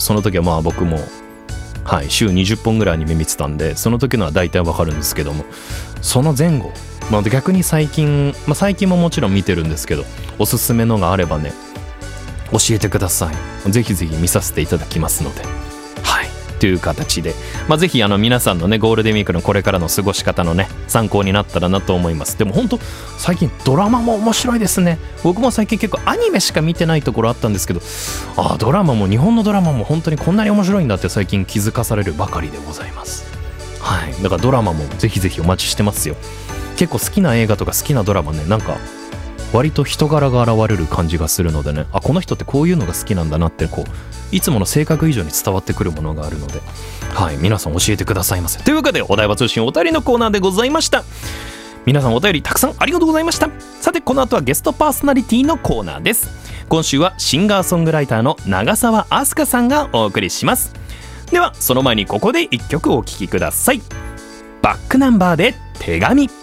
その時はまあ僕もはい週20本ぐらいアニメ見てたんで、その時のは大体わかるんですけども、その前後、まあ、逆に最近ももちろん見てるんですけど、おすすめのがあればね教えてください。ぜひぜひ見させていただきますので、はいという形で、ぜひ皆さんのねゴールデンウィークのこれからの過ごし方のね参考になったらなと思います。でも本当最近ドラマも面白いですね。僕も最近結構アニメしか見てないところあったんですけど、ドラマも日本のドラマも本当にこんなに面白いんだって最近気づかされるばかりでございます。はい、だからドラマもぜひぜひお待ちしてますよ。結構好きな映画とか好きなドラマね、なんか割と人柄が現れる感じがするのでね、この人ってこういうのが好きなんだなっていつもの性格以上に伝わってくるものがあるので、はい皆さん教えてくださいませ。というわけでお台場通信お便りのコーナーでございました。皆さんお便りたくさんありがとうございました。さてこの後はゲストパーソナリティのコーナーです。今週はシンガーソングライターの長澤飛鳥さんがお送りします。ではその前にここで一曲お聴きください。バックナンバーで手紙。